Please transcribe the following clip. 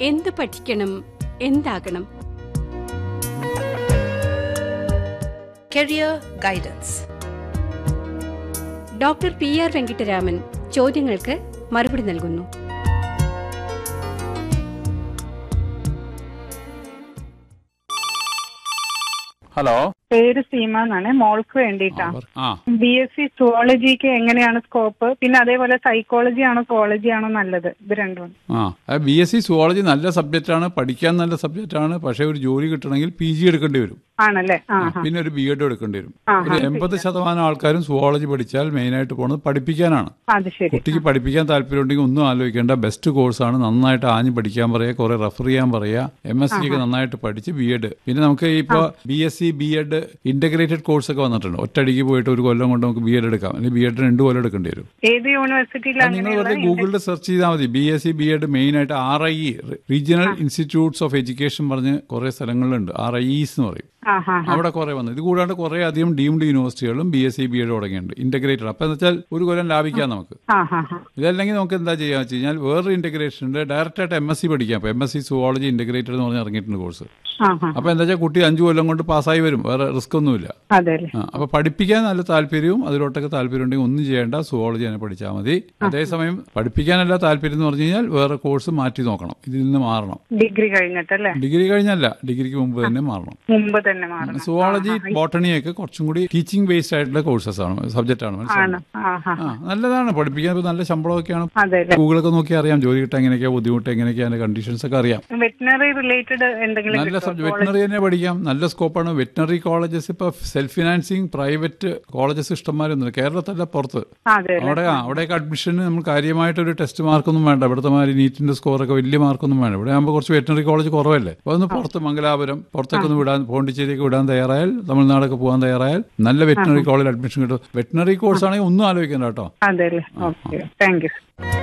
എന്ത് പഠിക്കണം, എന്താകണം? Career guidance. Doctor PR Venkitaraman ചോദ്യങ്ങൾക്ക് മറുപടി നൽകുന്നു. ഹലോ, പേര് സീമ എന്നാണ്. മോൾക്ക് വേണ്ടിയിട്ടാ. BSc സുവോളജിക്ക് എങ്ങനെയാണ് സ്കോപ്പ്? പിന്നെ അതേപോലെ സൈക്കോളജി ആണോ സുവോളജി ആണോ നല്ലത്? ഇത് രണ്ടും. BSc സുവോളജി നല്ല സബ്ജക്റ്റാണ്, പഠിക്കാൻ നല്ല സബ്ജക്റ്റാണ്. പക്ഷെ ഒരു ജോലി കിട്ടണമെങ്കിൽ PG എടുക്കേണ്ടി വരും. ആണല്ലേ? പിന്നെ ഒരു BEd എടുക്കേണ്ടി വരും. ഒരു 80% ആൾക്കാരും സുവോളജി പഠിച്ചാൽ മെയിനായിട്ട് പോകുന്നത് പഠിപ്പിക്കാനാണ്. കുട്ടിക്ക് പഠിപ്പിക്കാൻ താല്പര്യം ഉണ്ടെങ്കിൽ ഒന്നും ആലോചിക്കേണ്ട, ബെസ്റ്റ് കോഴ്സാണ്. നന്നായിട്ട് ആഞ്ഞ് പഠിക്കാൻ പറയുക, കുറെ റെഫർ ചെയ്യാൻ പറയുക. MSc ഒക്കെ നന്നായിട്ട് പഠിച്ച് BEd. പിന്നെ നമുക്ക് ഇപ്പൊ BSc BEd ഇന്റഗ്രേറ്റഡ് കോഴ്സ് ഒക്കെ വന്നിട്ടുണ്ട്. ഒറ്റയടിക്ക് പോയിട്ട് ഒരു കൊല്ലം കൊണ്ട് നമുക്ക് BEd എടുക്കാം. അല്ലെങ്കിൽ BEd 2 കൊല്ലം എടുക്കേണ്ടി വരും. ഏത് യൂണിവേഴ്സിറ്റിയിലാണ്? നിങ്ങൾ വെറുതെ ഗൂഗിളിൽ സെർച്ച് ചെയ്താൽ മതി. BSc BEd മെയിൻ ആയിട്ട് RIE regional institutes of education പറഞ്ഞ് കുറെ സ്ഥലങ്ങളിലുണ്ട്. RIEs എന്ന് പറയും. അവിടെ കുറെ വന്നു. ഇത് കൂടാണ്ട് കുറെ അധികം ഡീംഡ് യൂണിവേഴ്സിറ്റികളും BSc BEd തുടങ്ങിയിട്ടുണ്ട്, ഇന്റഗ്രേറ്റഡ്. അപ്പൊ എന്ന് വെച്ചാൽ ഒരു കൊല്ലം ലാഭിക്കാം നമുക്ക്. ഇതല്ലെങ്കിൽ നമുക്ക് എന്താ ചെയ്യാന്ന് വെച്ച് കഴിഞ്ഞാൽ വേറൊരു ഇന്റഗ്രേഷൻ ഉണ്ട്. ഡയറക്റ്റ് ആയിട്ട് MSc പഠിക്കാം. അപ്പൊ MSc സുവോളജി ഇന്റഗ്രേറ്റഡ് എന്ന് പറഞ്ഞ് ഇറങ്ങിയിട്ടുണ്ട് കോഴ്സ്. അപ്പൊ എന്താ വെച്ചാൽ കുട്ടി 5 കൊല്ലം കൊണ്ട് പാസ്സായി വരും. വേറെ റിസ്ക് ഒന്നുമില്ല. അപ്പൊ പഠിപ്പിക്കാൻ നല്ല താല്പര്യവും അതിലോട്ടൊക്കെ താല്പര്യം ഉണ്ടെങ്കിൽ ഒന്നും ചെയ്യേണ്ട, സുവോളജി തന്നെ പഠിച്ചാൽ മതി. അതേസമയം പഠിപ്പിക്കാനല്ല താല്പര്യം എന്ന് പറഞ്ഞു കഴിഞ്ഞാൽ വേറെ കോഴ്സ് മാറ്റി നോക്കണം. ഇതിൽ നിന്ന് മാറണം. ഡിഗ്രി കഴിഞ്ഞിട്ടല്ലേ? ഡിഗ്രി കഴിഞ്ഞല്ല, ഡിഗ്രിക്ക് മുമ്പ് തന്നെ മാറണം. സുവോളജി ബോട്ടണിയൊക്കെ കുറച്ചും കൂടി ടീച്ചിങ് ബേസ്ഡ് ആയിട്ടുള്ള കോഴ്സസ് ആണ്, സബ്ജക്റ്റ് ആണ്. നല്ലതാണ് പഠിപ്പിക്കാൻ. നല്ല ശമ്പളമൊക്കെയാണ്. ഗൂഗിളൊക്കെ നോക്കി അറിയാം ജോലി കിട്ടാൻ എങ്ങനെയൊക്കെയാ ബുദ്ധിമുട്ട്, എങ്ങനെയൊക്കെയാ കണ്ടീഷൻസ് ഒക്കെ അറിയാം. വെറ്റിനറി റിലേറ്റഡ് നല്ല വെറ്റിനറി തന്നെ പഠിക്കാം. നല്ല സ്കോപ്പാണ്. വെറ്റിനറി കോളേജസ് ഇപ്പൊ സെൽഫ് ഫിനാൻസിങ് പ്രൈവറ്റ് കോളേജസ് ഇഷ്ടംമാരൊന്നുമില്ല. കേരളത്തല്ല, പുറത്ത്. അവിടെയൊക്കെ അഡ്മിഷന് നമ്മൾ കാര്യമായിട്ടൊരു ടെസ്റ്റ് മാർക്കൊന്നും വേണ്ട. ഇവിടുത്തെ മാതിരി നീറ്റിന്റെ സ്കോറൊക്കെ വലിയ മാർക്കൊന്നും വേണ്ട. ഇവിടെ ആകുമ്പോൾ കുറച്ച് വെറ്റിനറി കോളേജ് കുറവല്ലേ. അപ്പൊ ഒന്ന് പുറത്ത് മംഗലാപുരം പുറത്തൊക്കെ ഒന്ന് വിടാൻ, പോണ്ടിച്ചേരിയൊക്കെ വിടാൻ തയ്യാറായാൽ, തമിഴ്നാടൊക്കെ പോകാൻ തയ്യാറായാൽ നല്ല വെറ്റിനറി കോളേജിൽ അഡ്മിഷൻ കിട്ടും. വെറ്റിനറി കോഴ്സ് ആണെങ്കിൽ ഒന്നും ആലോചിക്കണ്ട കേട്ടോ. അതെ. Thank you.